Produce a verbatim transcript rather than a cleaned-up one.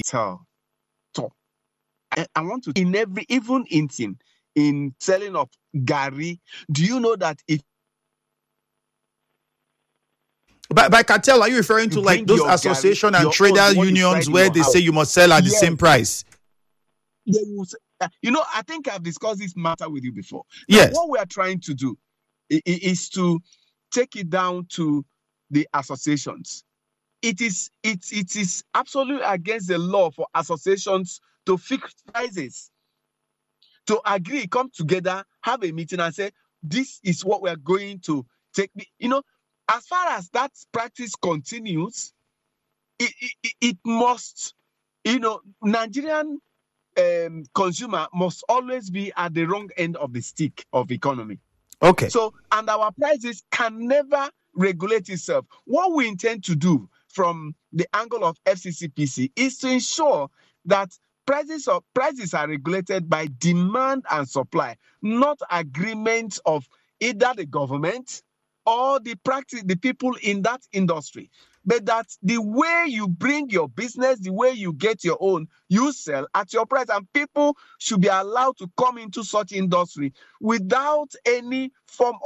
cartel. So I, I want to, in every, even in in, in selling of Gary, do you know that if By, by cartel, are you referring to like those association and trader unions where they say you must sell at yes. the same price? They will say, you know, I think I've discussed this matter with you before. Yes. Now, what we are trying to do is, is to take it down to the associations. It is it, it is absolutely against the law for associations to fix prices, to agree, come together, have a meeting and say, this is what we are going to take. You know, as far as that practice continues, it, it, it must, you know, Nigerian um, consumer must always be at the wrong end of the stick of economy. Okay. So, and our prices can never regulate itself. What we intend to do from the angle of F C C P C is to ensure that prices of prices are regulated by demand and supply, not agreements of either the government or the practice, the people in that industry. But that the way you bring your business, the way you get your own, you sell at your price, and people should be allowed to come into such industry without any form